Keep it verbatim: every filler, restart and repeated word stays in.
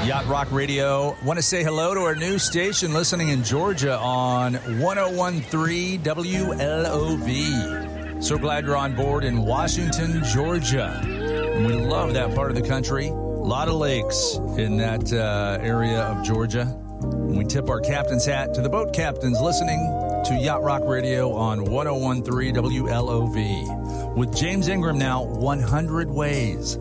Yacht Rock Radio. Want to say hello to our new station listening in Georgia on one oh one point three W L O V. So glad you're on board in Washington, Georgia. And we love that part of the country. A lot of lakes in that uh, area of Georgia. And we tip our captain's hat to the boat captains listening to Yacht Rock Radio on one oh one point three W L O V. With James Ingram now, one hundred Ways.